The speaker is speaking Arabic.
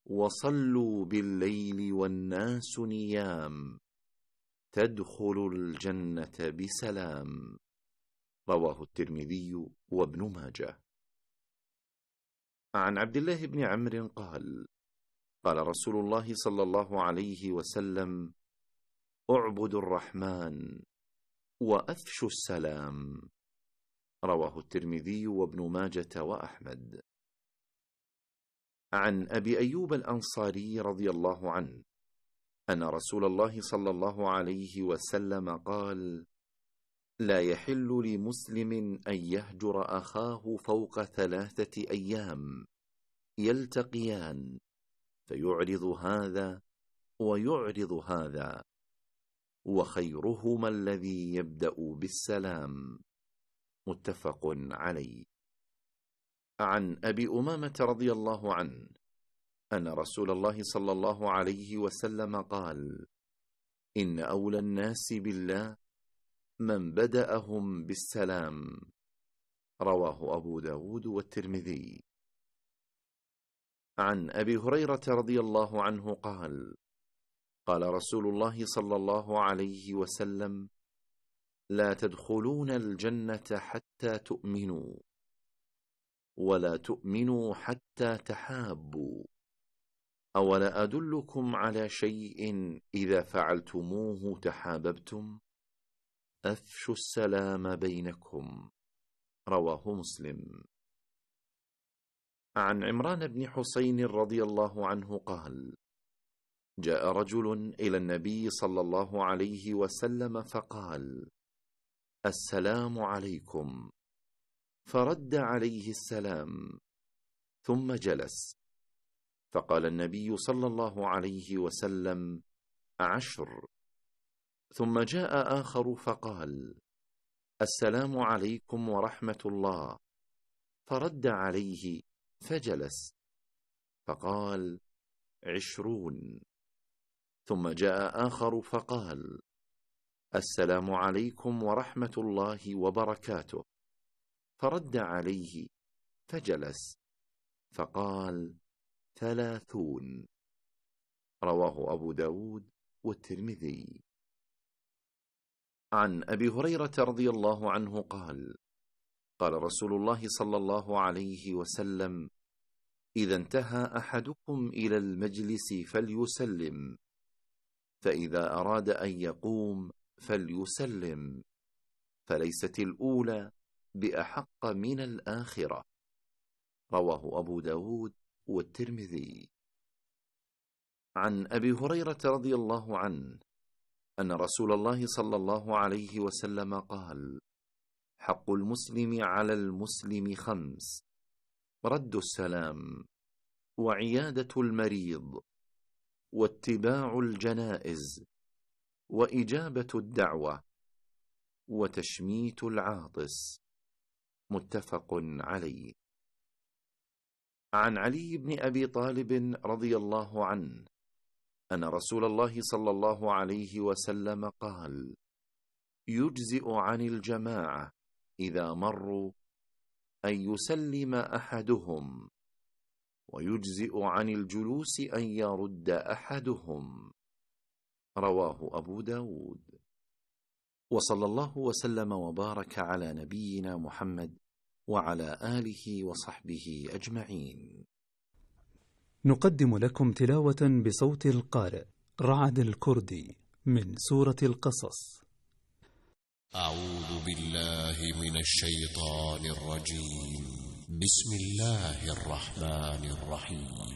وصلوا بالليل والناس نيام تدخلوا الجنة بسلام. رواه الترمذي وابن ماجه. عن عبد الله بن عمرو قال: قال رسول الله صلى الله عليه وسلم: اعبدوا الرحمن وأفشوا السلام. رواه الترمذي وابن ماجة وأحمد. عن أبي أيوب الأنصاري رضي الله عنه أن رسول الله صلى الله عليه وسلم قال: لا يحل لمسلم أن يهجر أخاه فوق 3 أيام يلتقيان فيعرض هذا ويعرض هذا، وخيرهما الذي يبدأ بالسلام. متفق عليه. عن أبي أمامة رضي الله عنه أن رسول الله صلى الله عليه وسلم قال: إن أولى الناس بالله من بدأهم بالسلام. رواه أبو داود والترمذي. عن أبي هريرة رضي الله عنه قال: قال رسول الله صلى الله عليه وسلم: لا تدخلون الجنة حتى تؤمنوا، ولا تؤمنوا حتى تحابوا. أولا أدلكم على شيء إذا فعلتموه تحاببتم؟ أفشوا السلام بينكم. رواه مسلم. عن عمران بن حسين رضي الله عنه قال: جاء رجل إلى النبي صلى الله عليه وسلم فقال: السلام عليكم، فرد عليه السلام ثم جلس، فقال النبي صلى الله عليه وسلم: 10. ثم جاء آخر فقال: السلام عليكم ورحمة الله، فرد عليه فجلس، فقال: 20. ثم جاء آخر فقال: السلام عليكم ورحمة الله وبركاته، فرد عليه فجلس، فقال: 30. رواه أبو داود والترمذي. عن أبي هريرة رضي الله عنه قال: قال رسول الله صلى الله عليه وسلم: إذا انتهى أحدكم إلى المجلس فليسلم، فإذا أراد أن يقوم فليسلم، فليست الأولى بأحق من الآخرة. رواه أبو داود والترمذي. عن أبي هريرة رضي الله عنه أن رسول الله صلى الله عليه وسلم قال: حق المسلم على المسلم 5: رد السلام، وعيادة المريض، واتباع الجنائز، وإجابة الدعوة، وتشميت العاطس. متفق عليه. عن علي بن أبي طالب رضي الله عنه أن رسول الله صلى الله عليه وسلم قال: يجزئ عن الجماعة إذا مروا أن يسلم أحدهم، ويجزئ عن الجلوس أن يرد أحدهم. رواه أبو داود. وصلى الله وسلم وبارك على نبينا محمد وعلى آله وصحبه أجمعين. نقدم لكم تلاوة بصوت القارئ رعد الكردي من سورة القصص. أعوذ بالله من الشيطان الرجيم. بسم الله الرحمن الرحيم.